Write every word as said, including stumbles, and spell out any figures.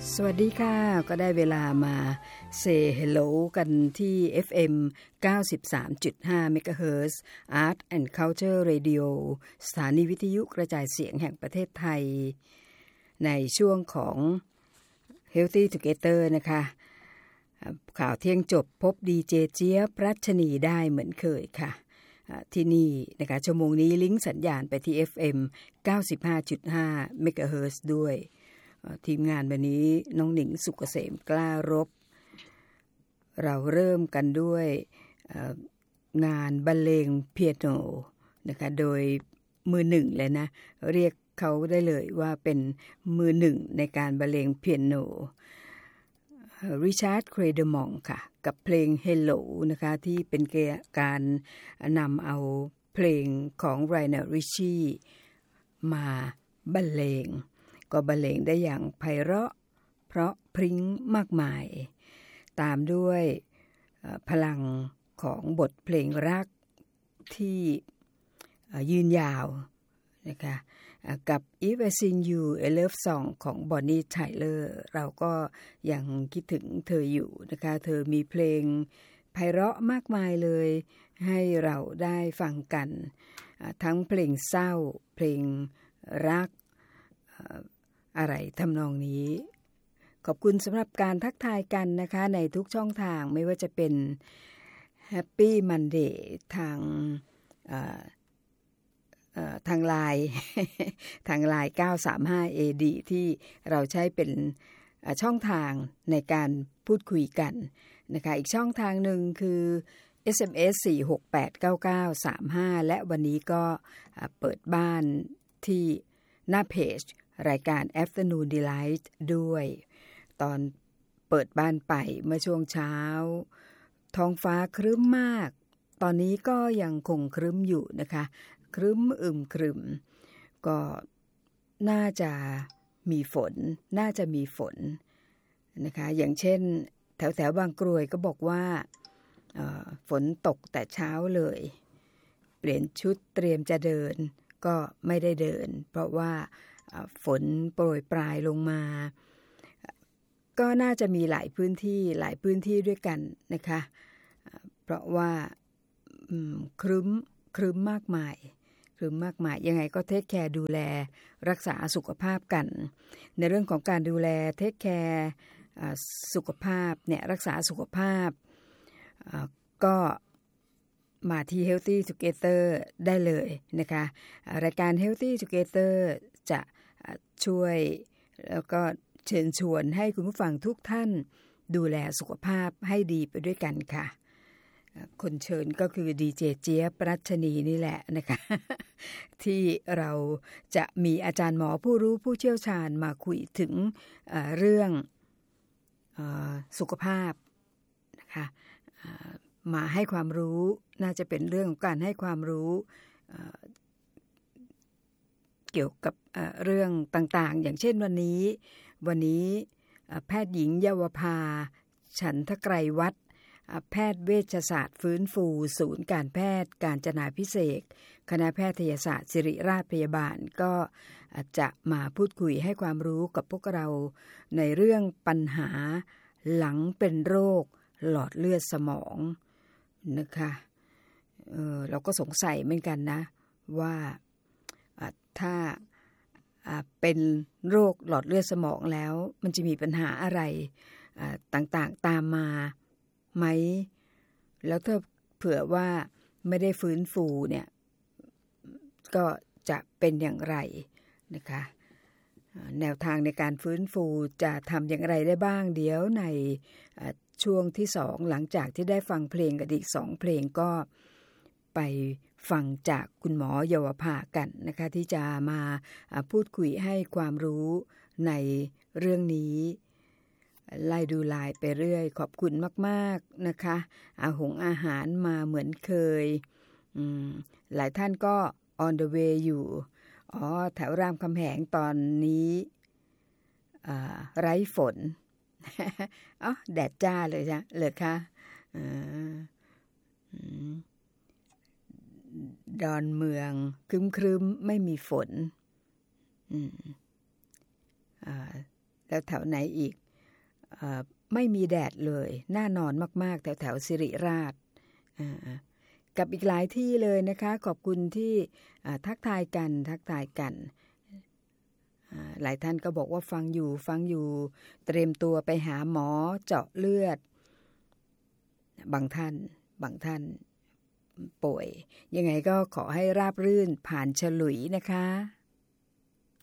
สวัสดีค่ะก็ได้เวลามา Say Hello กันที่ เอฟ เอ็ม เก้าสิบสามจุดห้า เมกะเฮิรตซ์ Art and Culture Radio สถานีวิทยุกระจายเสียงแห่งประเทศไทยในช่วงของ Healthy Together นะคะข่าวเที่ยงจบพบดีเจเจี๊ยบรัชนีได้เหมือนเคยค่ะที่นี่นะคะชั่วโมงนี้ลิงก์สัญญาณไปที่ เอฟ เอ็ม เก้าสิบห้าจุดห้า เมกะเฮิรตซ์ด้วยทีมงานวันนี้น้องหนิงสุกเกษมกล้ารบเราเริ่มกันด้วยงานบรรเลงเปียโนนะคะโดยมือหนึ่งเลยนะเรียกเขาได้เลยว่าเป็นมือหนึ่งในการบรรเลงเปียโนริชาร์ดเครเดมองค่ะกับเพลง Hello นะคะที่เป็นการนำเอาเพลงของไรนาริชี่มาบรรเลงก็บรรเลงได้อย่างไพเราะเพราะพริ้งมากมายตามด้วยพลังของบทเพลงรักที่ยืนยาวนะคะกับ If I Sing You a Love Song ของ Bonnie Tyler เราก็ยังคิดถึงเธออยู่นะคะเธอมีเพลงไพเราะมากมายเลยให้เราได้ฟังกันทั้งเพลงเศร้าเพลงรักอะไรทำนองนี้ขอบคุณสำหรับการทักทายกันนะคะในทุกช่องทางไม่ว่าจะเป็น Happy Monday ทางทางไลน์ ทางไลน์ เก้าสามห้า เอ ดี ที่เราใช้เป็นช่องทางในการพูดคุยกันนะคะอีกช่องทางหนึ่งคือ เอส เอ็ม เอส สี่ หก แปด เก้า เก้า สาม ห้า และวันนี้ก็เปิดบ้านที่หน้าเพจรายการ Afternoon Delight ด้วยตอนเปิดบ้านไปเมื่อช่วงเช้าท้องฟ้าครึ้มมากตอนนี้ก็ยังคงครึ้มอยู่นะคะครึ้มอึมครึมก็น่าจะมีฝนน่าจะมีฝนนะคะอย่างเช่นแถวแถวบางกรวยก็บอกว่าฝนตกแต่เช้าเลยเปลี่ยนชุดเตรียมจะเดินก็ไม่ได้เดินเพราะว่าฝนโปรยปลายลงมาก็น่าจะมีหลายพื้นที่หลายพื้นที่ด้วยกันนะคะเพราะว่าครึ้มครึ้มมากมายครึ้มมากมายยังไงก็เทคแคร์ดูแลรักษาสุขภาพกันในเรื่องของการดูแลเทคแคร์สุขภาพเนี่ยรักษาสุขภาพก็มาที่ Healthy Together ได้เลยนะคะรายการ Healthy Together จะช่วยแล้วก็เชิญชวนให้คุณผู้ฟังทุกท่านดูแลสุขภาพให้ดีไปด้วยกันค่ะคนเชิญก็คือดีเจเจี๊ยบรัชนีนี่แหละนะคะที่เราจะมีอาจารย์หมอผู้รู้ผู้เชี่ยวชาญมาคุยถึงเอ่อเรื่องเอ่อสุขภาพนะคะมาให้ความรู้น่าจะเป็นเรื่องของการให้ความรู้เอ่อเกี่ยวกับเอ่อเรื่องต่างๆอย่างเช่นวันนี้วันนี้แพทย์หญิงเยาวภาฉันทไกรวัฒน์แพทย์เวชศาสตร์ฟื้นฟูศูนย์การแพทย์กาญจนาภิเษกคณะแพทยศาสตร์ศิริราชพยาบาลก็จะมาพูดคุยให้ความรู้กับพวกเราในเรื่องปัญหาหลังเป็นโรคหลอดเลือดสมองนะคะเออเราก็สงสัยเหมือนกันนะว่าถ้าเป็นโรคหลอดเลือดสมองแล้วมันจะมีปัญหาอะไรต่างๆตามมาไหมแล้วถ้าเผื่อว่าไม่ได้ฟื้นฟูเนี่ยก็จะเป็นอย่างไรนะคะแนวทางในการฟื้นฟูจะทำอย่างไรได้บ้างเดี๋ยวในช่วงที่สองหลังจากที่ได้ฟังเพลงกันอีกสองเพลงก็ไปฟังจากคุณหมอเยาวภากันนะคะที่จะมาพูดคุยให้ความรู้ในเรื่องนี้ไล่ดูไลน์ไปเรื่อยขอบคุณมากๆนะคะอาหงอาหารมาเหมือนเคยหลายท่านก็ on the way อยู่อ๋อแถวรามคำแหงตอนนี้ไร้ฝน อ๋อแดดจ้าเลยจ้ะเลยค่ะดอนเมืองครึ้มๆไม่มีฝนแล้วแล้วแถวไหนอีกเอ่อไม่มีแดดเลยน่านอนมากๆแถวแถวสิริราชกับอีกหลายที่เลยนะคะขอบคุณที่ทักทายกันทักทายกันหลายท่านก็บอกว่าฟังอยู่ฟังอยู่เตรียมตัวไปหาหมอเจาะเลือดบางท่านบางท่านป่วยยังไงก็ขอให้ราบรื่นผ่านฉลุยนะคะ